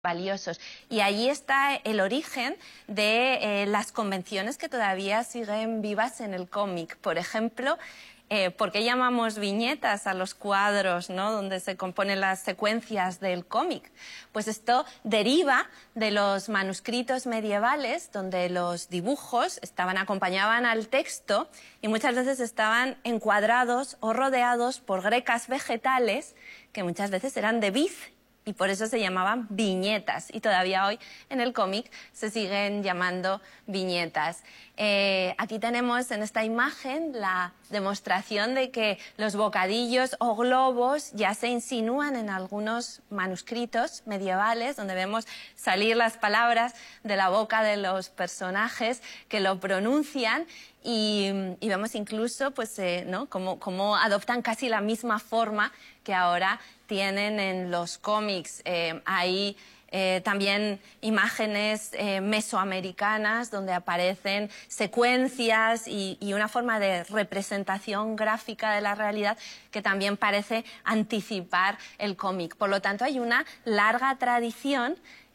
valiosos. Y allí está el origen de las convenciones que todavía siguen vivas en el cómic. Por ejemplo, ¿por qué llamamos viñetas a los cuadros, ¿no?, donde se componen las secuencias del cómic? Pues esto deriva de los manuscritos medievales, donde los dibujos acompañaban al texto y muchas veces estaban encuadrados o rodeados por grecas vegetales que muchas veces eran de vid. Y por eso se llamaban viñetas. Y todavía hoy en el cómic se siguen llamando viñetas. Aquí tenemos en esta imagen la demostración de que los bocadillos o globos ya se insinúan en algunos manuscritos medievales, donde vemos salir las palabras de la boca de los personajes que lo pronuncian. Y vemos incluso pues, ¿no?, cómo adoptan casi la misma forma que ahora tienen en los cómics. Hay también imágenes mesoamericanas donde aparecen secuencias y una forma de representación gráfica de la realidad que también parece anticipar el cómic. Por lo tanto, hay una larga tradición.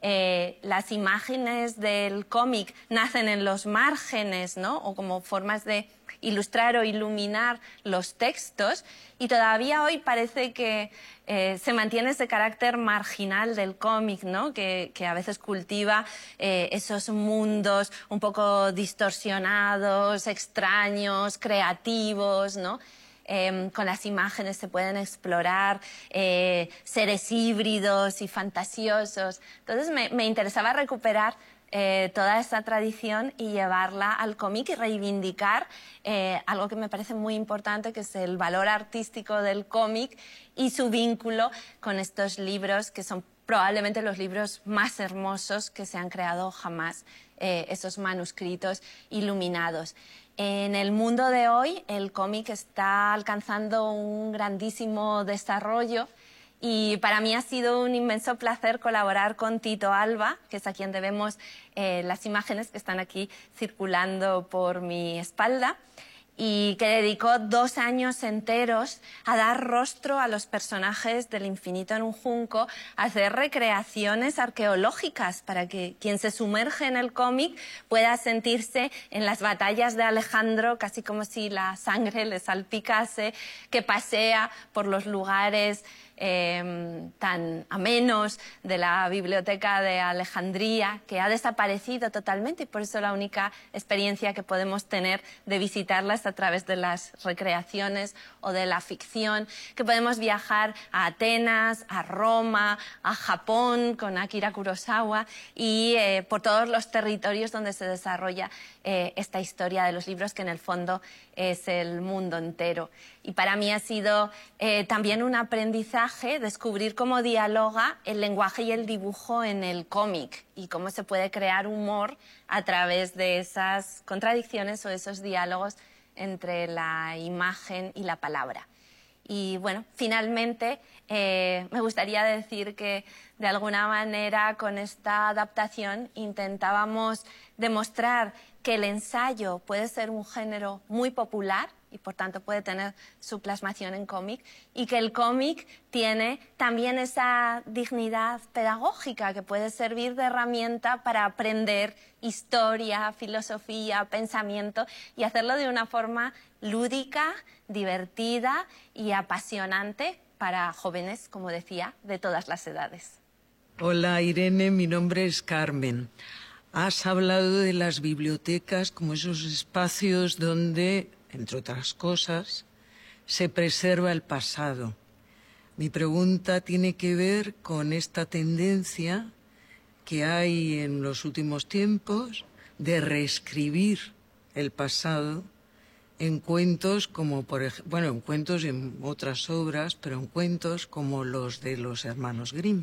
Las imágenes del cómic nacen en los márgenes, ¿no?, o como formas de ilustrar o iluminar los textos, y todavía hoy parece que se mantiene ese carácter marginal del cómic, ¿no?, que a veces cultiva esos mundos un poco distorsionados, extraños, creativos, ¿no? Con las imágenes se pueden explorar seres híbridos y fantasiosos. Entonces me interesaba recuperar toda esa tradición y llevarla al cómic y reivindicar algo que me parece muy importante, que es el valor artístico del cómic y su vínculo con estos libros que son probablemente los libros más hermosos que se han creado jamás, esos manuscritos iluminados. En el mundo de hoy, el cómic está alcanzando un grandísimo desarrollo y para mí ha sido un inmenso placer colaborar con Tito Alba, que es a quien debemos las imágenes que están aquí circulando por mi espalda, y que dedicó 2 años enteros a dar rostro a los personajes del Infinito en un junco, a hacer recreaciones arqueológicas para que quien se sumerge en el cómic pueda sentirse en las batallas de Alejandro, casi como si la sangre le salpicase, que pasea por los lugares tan amenos de la biblioteca de Alejandría, que ha desaparecido totalmente, y por eso la única experiencia que podemos tener de visitarlas a través de las recreaciones o de la ficción, que podemos viajar a Atenas, a Roma, a Japón con Akira Kurosawa y por todos los territorios donde se desarrolla esta historia de los libros, que en el fondo es el mundo entero. Y para mí ha sido también un aprendizaje descubrir cómo dialoga el lenguaje y el dibujo en el cómic y cómo se puede crear humor a través de esas contradicciones o esos diálogos entre la imagen y la palabra. Y bueno, finalmente me gustaría decir que de alguna manera con esta adaptación intentábamos demostrar que el ensayo puede ser un género muy popular y por tanto puede tener su plasmación en cómic, y que el cómic tiene también esa dignidad pedagógica que puede servir de herramienta para aprender historia, filosofía, pensamiento, y hacerlo de una forma lúdica, divertida y apasionante para jóvenes, como decía, de todas las edades. Hola Irene, mi nombre es Carmen. Has hablado de las bibliotecas como esos espacios donde, entre otras cosas, se preserva el pasado. Mi pregunta tiene que ver con esta tendencia que hay en los últimos tiempos de reescribir el pasado en cuentos como, por ejemplo, bueno, en cuentos y en otras obras, pero en cuentos como los de los hermanos Grimm.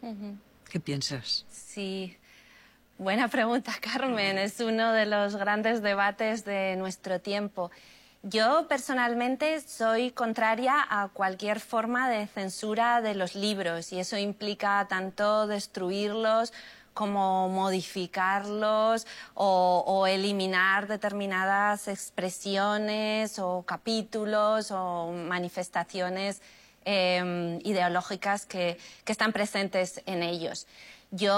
¿Qué piensas? Sí. Buena pregunta, Carmen. Es uno de los grandes debates de nuestro tiempo. Yo personalmente soy contraria a cualquier forma de censura de los libros, y eso implica tanto destruirlos como modificarlos o eliminar determinadas expresiones o capítulos o manifestaciones ideológicas que están presentes en ellos. Yo